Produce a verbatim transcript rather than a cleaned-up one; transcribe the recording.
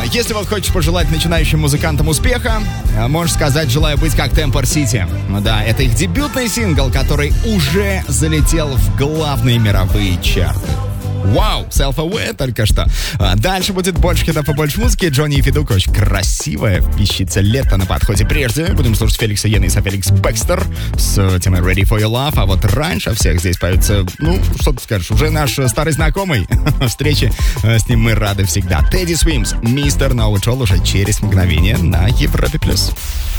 Если вот хочешь пожелать начинающим музыкантам успеха, можешь сказать «Желаю быть как Темпор Сити». Да, это их дебютный сингл, который уже залетел в главные мировые чарты. Вау, self-aware только что. А дальше будет больше хитов и больше музыки. Джонни и Федук, очень красивая вещица. Лето на подходе. Прежде будем слушать Феликса Янниса, Феликс Бэкстер с темой Ready for Your Love. А вот раньше всех здесь поются, ну, что ты скажешь, уже наш старый знакомый. Встречи с ним мы рады всегда. Teddy Swims, Мистер Ноу Чол уже через мгновение на Европе+.